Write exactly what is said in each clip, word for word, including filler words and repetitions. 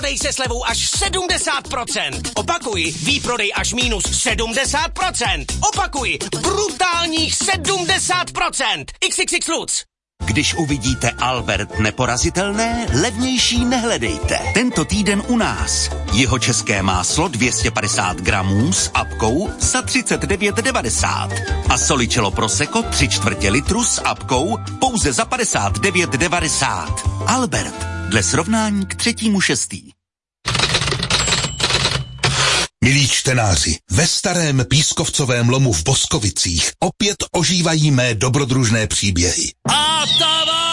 Výprodej se slevou až sedmdesát procent. Opakuji, výprodej až minus sedmdesát procent. Opakuji, brutálních sedmdesát procent. iks iks iks Lutz. Když uvidíte Albert neporazitelné, levnější nehledejte. Tento týden u nás. Jihočeské máslo dvě stě padesát gramů s apkou za třicet devět devadesát. A Solicello Prosecco tři čtvrtě litru s apkou pouze za padesát devět devadesát. Albert, dle srovnání k třetímu šestý. Milí čtenáři, ve starém pískovcovém lomu v Boskovicích opět ožívají mé dobrodružné příběhy. Atava!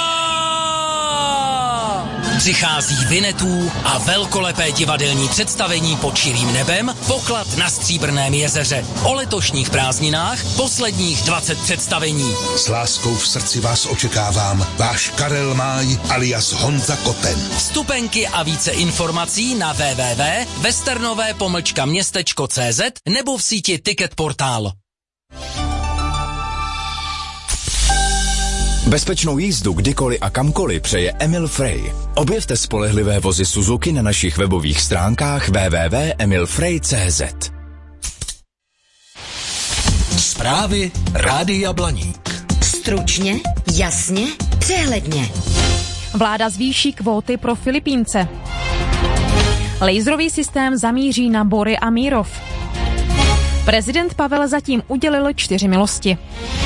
Přichází Vinetů a velkolepé divadelní představení pod širým nebem, Poklad na Stříbrném jezeře. O letošních prázdninách posledních dvacet představení. S láskou v srdci vás očekávám, váš Karel Máj alias Honza Koten. Vstupenky a více informací na w w w tečka westernové pomlčka městečko tečka cé zet nebo v síti Ticket Portal. Bezpečnou jízdu kdykoliv a kamkoliv přeje Emil Frey. Objevte spolehlivé vozy Suzuki na našich webových stránkách w w w tečka emil frey tečka cé zet. Zprávy Rádia Blaník. Stručně, jasně, přehledně. Vláda zvýší kvóty pro Filipínce. Laserový systém zamíří na Bory a Mírov. Prezident Pavel zatím udělil čtyři milosti.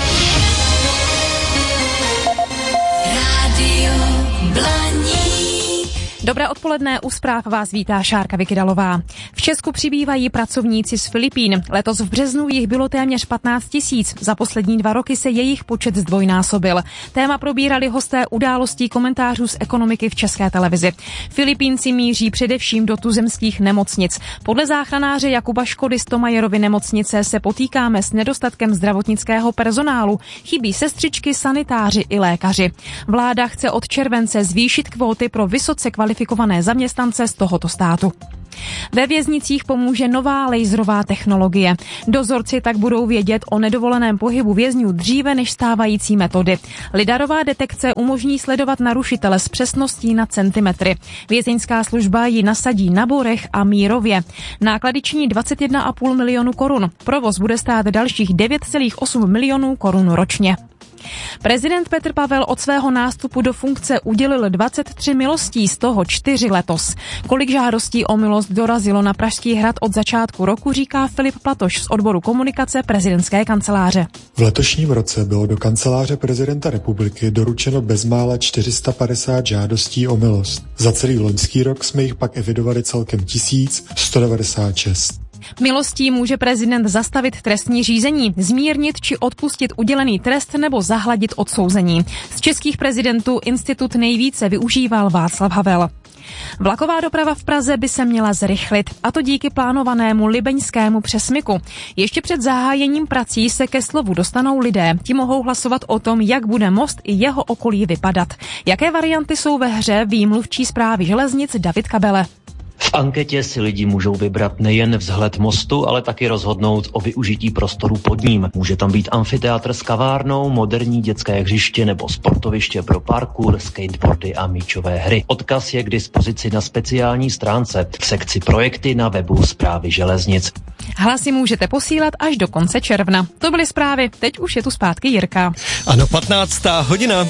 Dobré odpoledne, u zpráv vás vítá Šárka Vykydalová. V Česku přibývají pracovníci z Filipín. Letos v březnu jich bylo téměř patnáct tisíc. Za poslední dva roky se jejich počet zdvojnásobil. Téma probírali hosté událostí komentářů z ekonomiky v České televizi. Filipínci míří především do tuzemských nemocnic. Podle záchranáře Jakuba Škody z Tomajerovy nemocnice se potýkáme s nedostatkem zdravotnického personálu. Chybí sestřičky, sanitáři i lékaři. Vláda chce od července zvýšit kvóty pro vysoce kvalifikované kvalifikované zaměstnance z tohoto státu. Ve věznicích pomůže nová laserová technologie. Dozorci tak budou vědět o nedovoleném pohybu vězňů dříve než stávající metody. Lidarová detekce umožní sledovat narušitele s přesností na centimetry. Vězeňská služba ji nasadí na Borech a Mírově. Náklady činí dvacet jedna celá pět milionu korun. Provoz bude stát dalších devět celá osm milionů korun ročně. Prezident Petr Pavel od svého nástupu do funkce udělil dvacet tři milostí, z toho čtyři letos. Kolik žádostí o milost dorazilo na Pražský hrad od začátku roku, říká Filip Platoš z odboru komunikace prezidentské kanceláře. V letošním roce bylo do kanceláře prezidenta republiky doručeno bezmála čtyři sta padesát žádostí o milost. Za celý loňský rok jsme jich pak evidovali celkem tisíc sto devadesát šest. Milostí může prezident zastavit trestní řízení, zmírnit či odpustit udělený trest nebo zahladit odsouzení. Z českých prezidentů institut nejvíce využíval Václav Havel. Vlaková doprava v Praze by se měla zrychlit, a to díky plánovanému libeňskému přesmyku. Ještě před zahájením prací se ke slovu dostanou lidé. Ti mohou hlasovat o tom, jak bude most i jeho okolí vypadat. Jaké varianty jsou ve hře, ví mluvčí správy železnic David Kabele. V anketě si lidi můžou vybrat nejen vzhled mostu, ale taky rozhodnout o využití prostoru pod ním. Může tam být amfiteátr s kavárnou, moderní dětské hřiště nebo sportoviště pro parkour, skateboardy a míčové hry. Odkaz je k dispozici na speciální stránce v sekci projekty na webu Správy železnic. Hlasy můžete posílat až do konce června. To byly zprávy, teď už je tu zpátky Jirka. Ano, patnáctá hodina.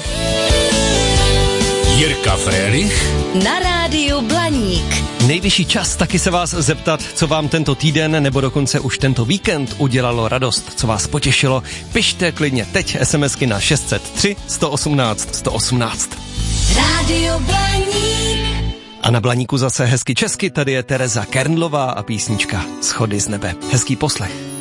Jirka Frélich Na rádiu Blaník. Nejvyšší čas taky se vás zeptat, co vám tento týden nebo dokonce už tento víkend udělalo radost, co vás potěšilo. Pište klidně teď SMSky na šest set tři sto osmnáct sto osmnáct. Rádio Blaník. A na Blaníku zase hezky česky, tady je Tereza Kernlová a písnička Schody z nebe. Hezký poslech.